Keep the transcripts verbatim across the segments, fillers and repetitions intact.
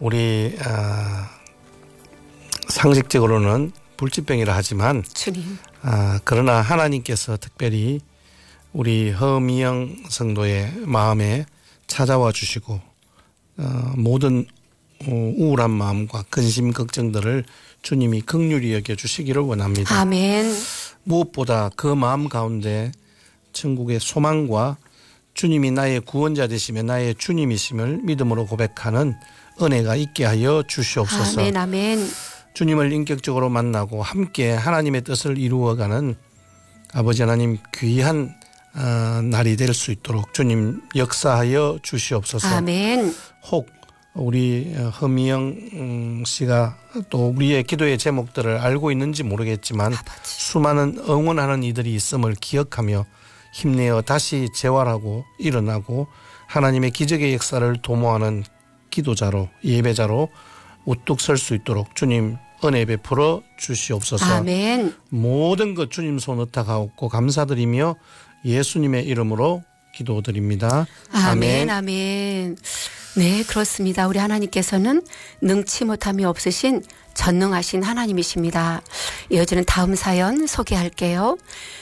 우리 어, 상식적으로는 불치병이라 하지만 주님. 어, 그러나 하나님께서 특별히 우리 허미영 성도의 마음에 찾아와 주시고 어, 모든 우울한 마음과 근심 걱정들을 주님이 긍휼히 여겨주시기를 원합니다. 아멘. 무엇보다 그 마음 가운데 천국의 소망과 주님이 나의 구원자 되시며 나의 주님이심을 믿음으로 고백하는 은혜가 있게 하여 주시옵소서. 아멘 아멘. 주님을 인격적으로 만나고 함께 하나님의 뜻을 이루어가는 아버지 하나님 귀한 어, 날이 될 수 있도록 주님 역사하여 주시옵소서. 아멘. 혹 우리 허미영 씨가 또 우리의 기도의 제목들을 알고 있는지 모르겠지만 아버지. 수많은 응원하는 이들이 있음을 기억하며 힘내어 다시 재활하고 일어나고 하나님의 기적의 역사를 도모하는 기도자로 예배자로 우뚝 설 수 있도록 주님 은혜 베풀어 주시옵소서. 아멘. 모든 것 주님 손 의탁하옵고 감사드리며 예수님의 이름으로 기도드립니다. 아멘. 아멘. 아멘. 네, 그렇습니다. 우리 하나님께서는 능치 못함이 없으신 전능하신 하나님이십니다. 이어지는 다음 사연 소개할게요.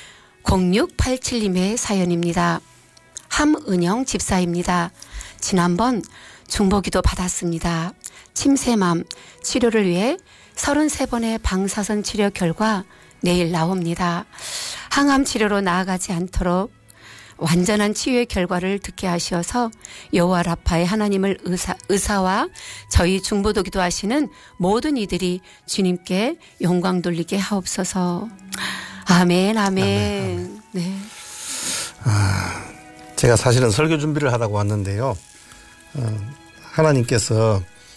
공육팔칠님의 사연입니다. 함은영 집사입니다. 지난번 중보기도 받았습니다. 침샘암 치료를 위해 서른세 번의 방사선 치료 결과 내일 나옵니다. 항암 치료로 나아가지 않도록 완전한 치유의 결과를 듣게 하시어서 여호와 라파의 하나님을 의사, 의사와 저희 중보도 기도하시는 모든 이들이 주님께 영광 돌리게 하옵소서. 아멘, 아멘. 아멘, 아멘. 네. 아, 제가 사실은 설교 준비를 하다가 왔는데요. 어, 하나님께서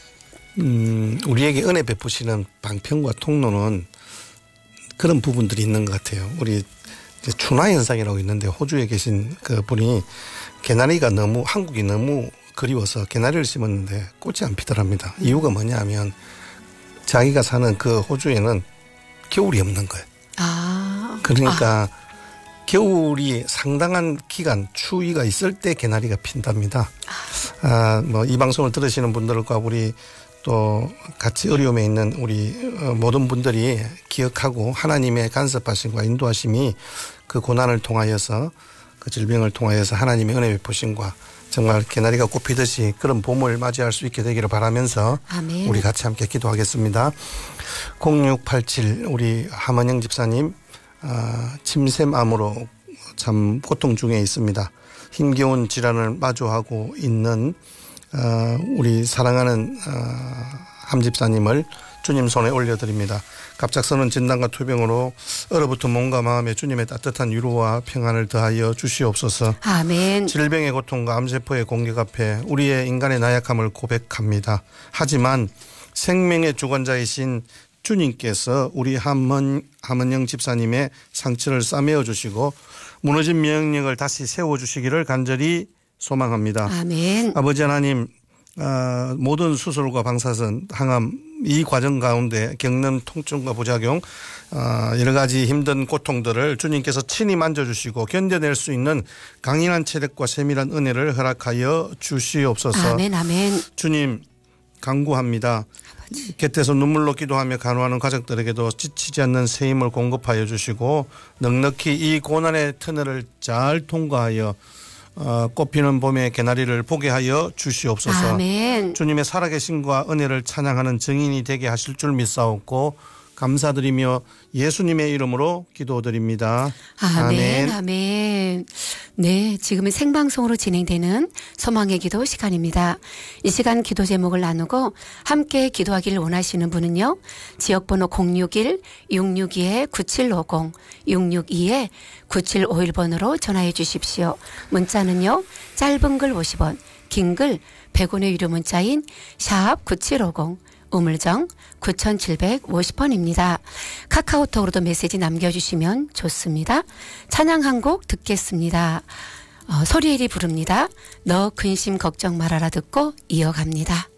음, 우리에게 은혜 베푸시는 방편과 통로는 그런 부분들이 있는 것 같아요. 우리 춘화 현상이라고 있는데 호주에 계신 그 분이 개나리가 너무 한국이 너무 그리워서 개나리를 심었는데 꽃이 안 피더랍니다. 이유가 뭐냐면 자기가 사는 그 호주에는 겨울이 없는 거예요. 아. 그러니까 아. 겨울이 상당한 기간 추위가 있을 때 개나리가 핀답니다. 아, 뭐 이 방송을 들으시는 분들과 우리 또 같이 어려움에 있는 우리 모든 분들이 기억하고 하나님의 간섭하심과 인도하심이 그 고난을 통하여서 그 질병을 통하여서 하나님의 은혜 베푸심과 정말 개나리가 꽃피듯이 그런 봄을 맞이할 수 있게 되기를 바라면서 아멘. 우리 같이 함께 기도하겠습니다. 공육팔칠 우리 함은영 집사님 아, 침샘암으로 참 고통 중에 있습니다. 힘겨운 질환을 마주하고 있는 어, 우리 사랑하는 어, 함 집사님을 주님 손에 올려드립니다. 갑작스러운 진단과 투병으로 얼어붙은 몸과 마음에 주님의 따뜻한 위로와 평안을 더하여 주시옵소서. 아멘. 질병의 고통과 암세포의 공격 앞에 우리의 인간의 나약함을 고백합니다. 하지만 생명의 주관자이신 주님께서 우리 함은, 함은영 집사님의 상처를 싸매어 주시고 무너진 명령을 다시 세워주시기를 간절히 소망합니다. 아멘. 아버지 하나님 어, 모든 수술과 방사선 항암 이 과정 가운데 겪는 통증과 부작용 어, 여러 가지 힘든 고통들을 주님께서 친히 만져주시고 견뎌낼 수 있는 강인한 체력과 세밀한 은혜를 허락하여 주시옵소서. 아멘 아멘. 주님 간구합니다. 아버지. 곁에서 눈물로 기도하며 간호하는 가족들에게도 지치지 않는 새 힘을 공급하여 주시고 넉넉히 이 고난의 터널을 잘 통과하여 어, 꽃피는 봄의 개나리를 보게 하여 주시옵소서. 아멘. 주님의 살아계심과 은혜를 찬양하는 증인이 되게 하실 줄 믿사옵고 감사드리며 예수님의 이름으로 기도드립니다. 아멘. 아멘. 아멘. 네, 지금은 생방송으로 진행되는 소망의 기도 시간입니다. 이 시간 기도 제목을 나누고 함께 기도하기를 원하시는 분은요. 지역번호 공육일 육육이 구칠오공 육육이 구칠오일 번으로 전화해 주십시오. 문자는요. 짧은 글 오십 원, 긴 글 백 원의 유료 문자인 샵 구칠오공 우물정 구칠오십 번입니다. 카카오톡으로도 메시지 남겨주시면 좋습니다. 찬양 한 곡 듣겠습니다. 어, 소리엘이 부릅니다. 너 근심 걱정 말아라 듣고 이어갑니다.